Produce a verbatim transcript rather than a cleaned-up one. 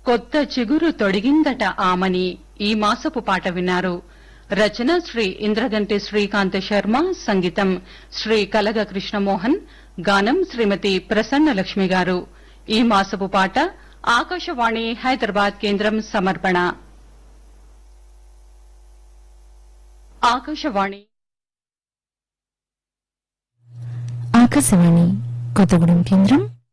కొత్త చిగురు తొడిగిందట ఆమని ఈ మాసపు పాట విన్నారు. రచన శ్రీ ఇంద్రగంటి శ్రీకాంత శర్మ, సంగీతం శ్రీ కలగ కృష్ణమోహన్, గానం శ్రీమతి ప్రసన్నలక్ష్మి గారు. ఈ మాసపు పాట ఆకాశవాణి హైదరాబాద్ కేంద్రం సమర్పణ. ఆకాశవాణి ఆకాశవాణి కొత్తగూడెం కేంద్రం.